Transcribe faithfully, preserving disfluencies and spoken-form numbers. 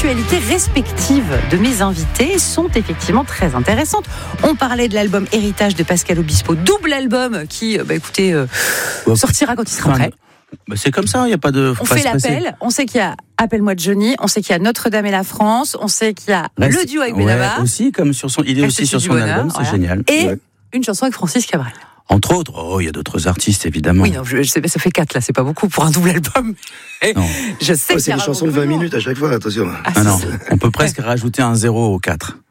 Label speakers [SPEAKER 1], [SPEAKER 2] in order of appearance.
[SPEAKER 1] actualités respectives de mes invités sont effectivement très intéressantes. On parlait de l'album Héritage de Pascal Obispo, double album qui, bah, écoutez, euh,
[SPEAKER 2] Ouais.
[SPEAKER 1] sortira quand il sera prêt.
[SPEAKER 2] Bah, c'est comme ça, il n'y a pas de.
[SPEAKER 1] On fait l'appel, on sait qu'il y a Appelle-moi Johnny, on sait qu'il y a Notre-Dame et la France, on sait qu'il y a
[SPEAKER 2] Reste,
[SPEAKER 1] le duo avec
[SPEAKER 2] ouais,
[SPEAKER 1] Benabar.
[SPEAKER 2] aussi, comme sur son, il est
[SPEAKER 1] Reste
[SPEAKER 2] aussi sur
[SPEAKER 1] du
[SPEAKER 2] son
[SPEAKER 1] bonheur,
[SPEAKER 2] album, c'est
[SPEAKER 1] voilà.
[SPEAKER 2] génial.
[SPEAKER 1] Et
[SPEAKER 2] Ouais.
[SPEAKER 1] une chanson avec Francis Cabrel.
[SPEAKER 2] Entre autres, oh, il y a d'autres artistes évidemment.
[SPEAKER 1] Oui, non, je, je sais, ça fait quatre là, c'est pas beaucoup pour un double album.
[SPEAKER 2] Non.
[SPEAKER 1] Je sais
[SPEAKER 3] Oh,
[SPEAKER 1] que
[SPEAKER 3] c'est une chanson de vingt minutes à chaque fois, attention.
[SPEAKER 1] Ah,
[SPEAKER 2] Ah non,
[SPEAKER 1] c'est-
[SPEAKER 2] on peut presque rajouter un zéro au quatre.